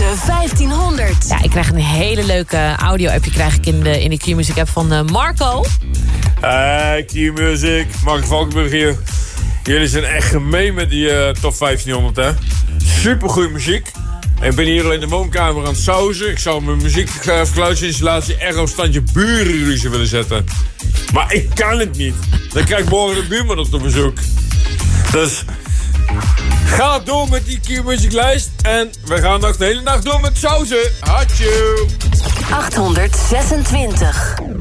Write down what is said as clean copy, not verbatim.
1500. Ja, ik krijg een hele leuke audio-appje in de Q-Music app van Marco. Hey, Q-Music. Mark Valkenburg hier. Jullie zijn echt gemeen met die top 1500, hè. Supergoeie muziek. Ik ben hier al in de woonkamer aan het sauzen. Ik zou mijn geluidsinstallatie echt op standje burenruzie willen zetten. Maar ik kan het niet. Dan krijg ik morgen de buurman op bezoek. Dus ga door met die Q-Music lijst. En we gaan nog de hele nacht door met sauzen. Hatjoe. 826.